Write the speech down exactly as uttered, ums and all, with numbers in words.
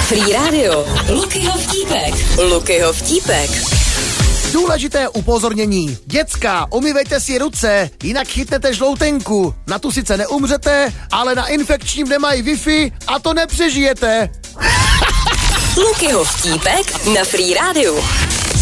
Free Radio. Lukyho vtípek. Lukyho vtípek. Důležité upozornění. Děcka, umyvejte si ruce, jinak chytnete žloutenku. Na tu sice neumřete, ale na infekčním nemají Wi-Fi a to nepřežijete. Lukyho vtípek na Free Radio.